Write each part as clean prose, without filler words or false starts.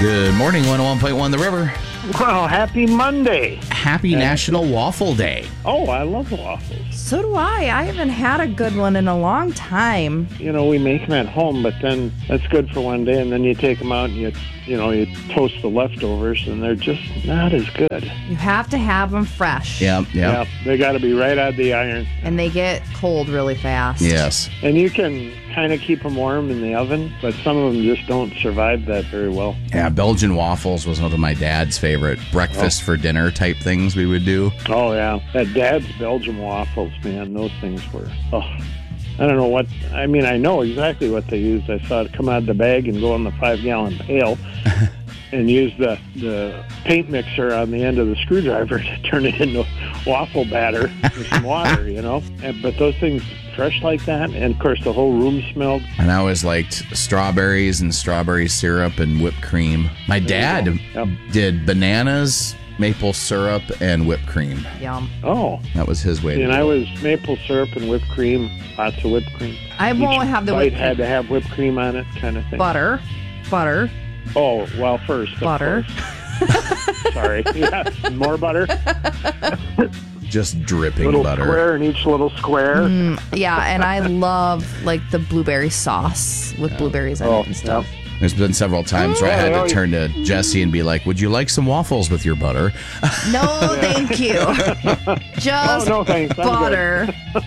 Good morning, 101.1 The River. Well, happy Monday. Happy National Waffle Day. Oh, I love waffles. So do I. I haven't had a good one in a long time. You know, we make them at home, but then that's good for one day, and then you take them out and you toast the leftovers, and they're just not as good. You have to have them fresh. Yeah. They got to be right out of the iron. And they get cold really fast. Yes. And you can kind of keep them warm in the oven, but some of them just don't survive that very well. Yeah, Belgian waffles was one of my dad's favorite breakfast for dinner type things we would do. Oh, yeah. That Dad's Belgian waffles, man, those things were... Oh. I don't know what, I mean, I know exactly what they used. I saw it come out of the bag and go in the 5-gallon pail and use the paint mixer on the end of the screwdriver to turn it into waffle batter with some water, you know. But those things fresh like that, and of course the whole room smelled. And I always liked strawberries and strawberry syrup and whipped cream. My dad did bananas, maple syrup, and whipped cream. Yum. Oh. That was his way to do I it. was maple syrup and whipped cream, lots of whipped cream. I won't have the whipped Each cream. bite had to have whipped cream on it, kind of thing. Butter. Oh, well, first, of Butter. course. Sorry. Yeah, more butter. Just dripping Little butter. square in each little square. Yeah, and I love like the blueberry sauce with blueberries in it and stuff. There's been several times where I had to turn to Jesse and be like, would you like some waffles with your butter? No, thank you. Just no, thanks. I'm butter.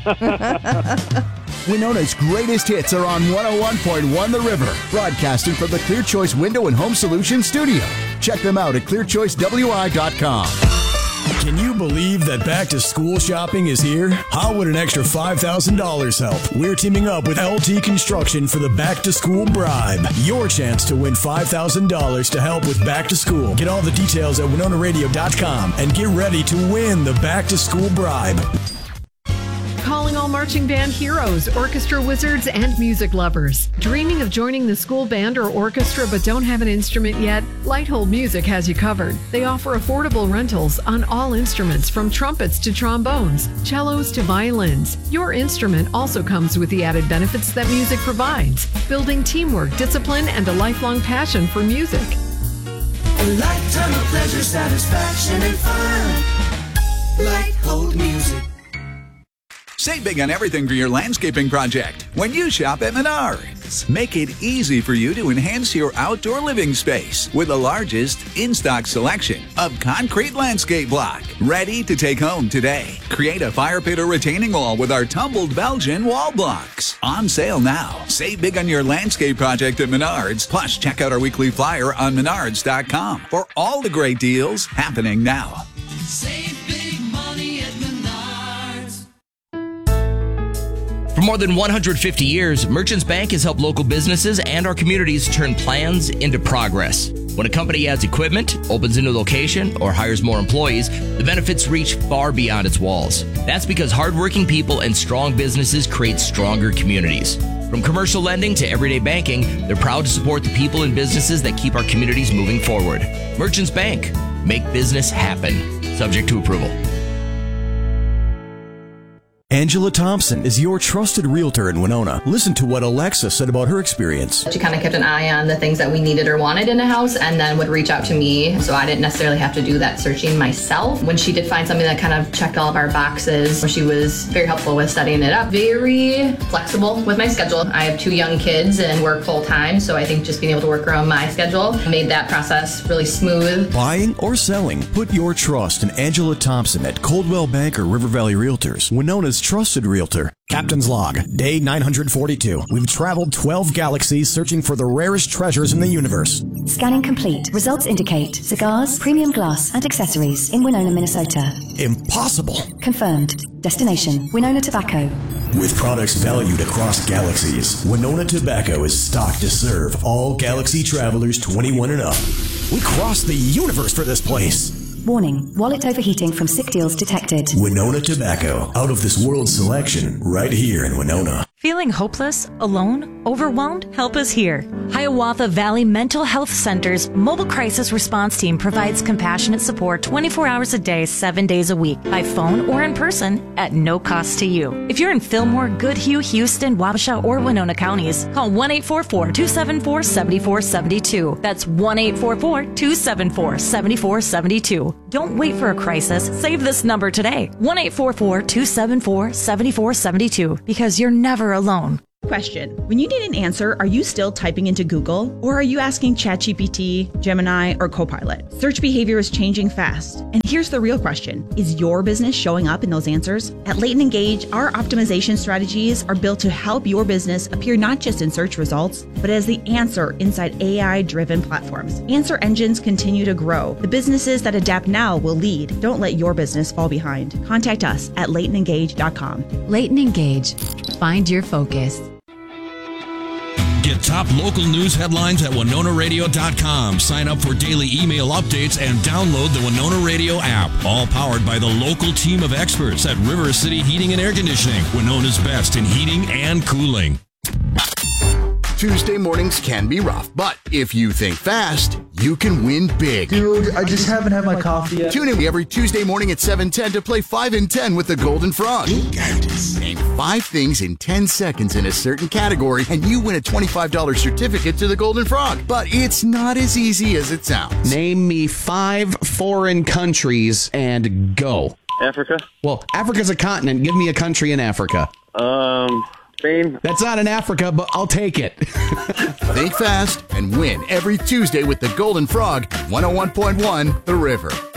Winona's greatest hits are on 101.1 The River, broadcasting from the Clear Choice Window and Home Solutions studio. Check them out at clearchoicewi.com. Can you believe that back to school shopping is here? How would an extra $5,000 help? We're teaming up with LT Construction for the Back to School Bribe. Your chance to win $5,000 to help with back to school. Get all the details at WinonaRadio.com and get ready to win the Back to School Bribe. Calling all marching band heroes, orchestra wizards, and music lovers. Dreaming of joining the school band or orchestra but don't have an instrument yet? Lighthold Music has you covered. They offer affordable rentals on all instruments from trumpets to trombones, cellos to violins. Your instrument also comes with the added benefits that music provides, building teamwork, discipline, and a lifelong passion for music. A lifetime of pleasure, satisfaction, and fun. Lighthold Music. Save big on everything for your landscaping project when you shop at Menards. Make it easy for you to enhance your outdoor living space with the largest in-stock selection of concrete landscape block. Ready to take home today. Create a fire pit or retaining wall with our tumbled Belgian wall blocks. On sale now. Save big on your landscape project at Menards. Plus, check out our weekly flyer on Menards.com for all the great deals happening now. Save big money at Menards. For more than 150 years, Merchants Bank has helped local businesses and our communities turn plans into progress. When a company adds equipment, opens a new location, or hires more employees, the benefits reach far beyond its walls. That's because hardworking people and strong businesses create stronger communities. From commercial lending to everyday banking, they're proud to support the people and businesses that keep our communities moving forward. Merchants Bank. Make business happen. Subject to approval. Angela Thompson is your trusted realtor in Winona. Listen to what Alexa said about her experience. She kind of kept an eye on the things that we needed or wanted in a house and then would reach out to me, so I didn't necessarily have to do that searching myself. When she did find something that kind of checked all of our boxes, she was very helpful with setting it up. Very flexible with my schedule. I have 2 young kids and work full time, so I think just being able to work around my schedule made that process really smooth. Buying or selling, put your trust in Angela Thompson at Coldwell Banker River Valley Realtors, Winona's trusted realtor. Captain's Log, Day 942. We've traveled 12 galaxies searching for the rarest treasures in the universe. Scanning complete. Results indicate cigars, premium glass, and accessories in Winona, Minnesota. Impossible. Confirmed. Destination, Winona Tobacco. With products valued across galaxies, Winona Tobacco is stocked to serve all Galaxy travelers 21 and up. We crossed the universe for this place. Warning, wallet overheating from sick deals detected. Winona Tobacco, out of this world selection, right here in Winona. Feeling hopeless, alone, Overwhelmed? Help is here. Hiawatha Valley Mental Health Center's mobile crisis response team provides compassionate support 24 hours a day, 7 days a week, by phone or in person at no cost to you. If you're in Fillmore, Goodhue, Houston, Wabasha, or Winona counties, call 1-844-274-7472. That's 1-844-274-7472. Don't wait for a crisis. Save this number today. 1-844-274-7472, because you're never alone. Question. When you need an answer, are you still typing into Google? Or are you asking ChatGPT, Gemini, or Copilot? Search behavior is changing fast. And here's the real question. Is your business showing up in those answers? At Leighton Engage, our optimization strategies are built to help your business appear not just in search results, but as the answer inside AI-driven platforms. Answer engines continue to grow. The businesses that adapt now will lead. Don't let your business fall behind. Contact us at LeightonEngage.com. Leighton Engage. Find your focus. Get top local news headlines at WinonaRadio.com. Sign up for daily email updates and download the Winona Radio app. All powered by the local team of experts at River City Heating and Air Conditioning, Winona's best in heating and cooling. Tuesday mornings can be rough, but if you think fast, you can win big. Dude, I just haven't had my coffee yet. Tune in every Tuesday morning at 7:10 to play 5 in 10 with the Golden Frog. Name 5 things in 10 seconds in a certain category, and you win a $25 certificate to the Golden Frog. But it's not as easy as it sounds. Name me 5 foreign countries and go. Africa? Well, Africa's a continent. Give me a country in Africa. Spain. That's not in Africa, but I'll take it. Think fast and win every Tuesday with the Golden Frog, 101.1 The River.